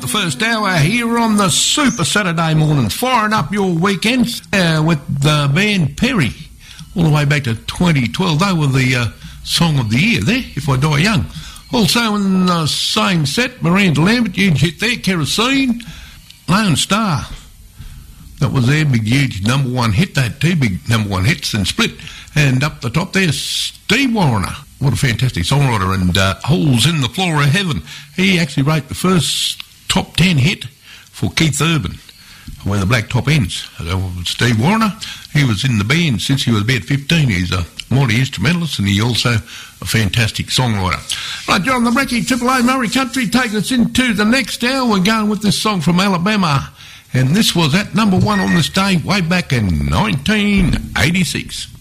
the first hour here on the Super Saturday morning, firing up your weekends with the band Perry, all the way back to 2012. They were the Song of the Year there, If I Die Young. Also in the same set, Miranda Lambert, huge hit there, Kerosene, Lone Star. That was their big, huge number one hit. They had two big number one hits and split. And up the top there, Steve Wariner. What a fantastic songwriter. And Holes in the Floor of Heaven. He actually wrote the first top 10 hit for Keith Urban, Where the Black Top Ends. Steve Wariner, he was in the band since he was about 15. He's a multi-instrumentalist and he also a fantastic songwriter. Right, you're on the Brecky Triple A Murray Country. Take us into the next hour. We're going with this song from Alabama. And this was at number one on this day way back in 1986.